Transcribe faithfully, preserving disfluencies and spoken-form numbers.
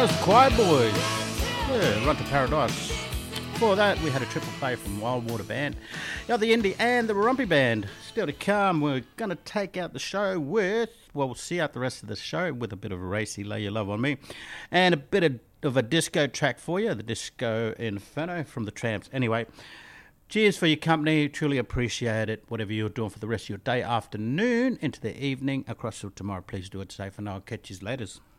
That was Choir Boys. Yeah, Run to Paradise. Before that, we had a triple play from Wild Water Band, the other Indie, and the Warumpi Band. Still to come, we're going to take out the show with, well, we'll see out the rest of the show with a bit of a racy Lay Your Love on Me, and a bit of, of a disco track for you, the Disco Inferno from the Tramps. Anyway, cheers for your company. Truly appreciate it. Whatever you're doing for the rest of your day, afternoon, into the evening, across till tomorrow. Please do it safe, and I'll catch you later.